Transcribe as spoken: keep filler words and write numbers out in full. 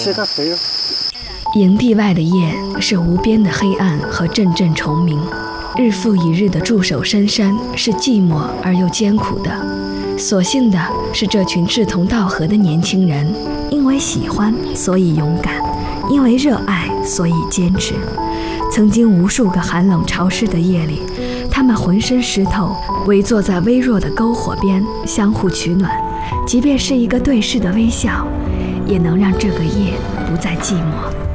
这个肥。 营地外的夜是无边的黑暗和阵阵虫鸣，日复一日的驻守深山是寂寞而又艰苦的。所幸的是，这群志同道合的年轻人，因为喜欢所以勇敢，因为热爱所以坚持。曾经无数个寒冷潮湿的夜里，他们浑身湿透，围坐在微弱的篝火边，相互取暖。即便是一个对视的微笑，也能让这个夜不再寂寞。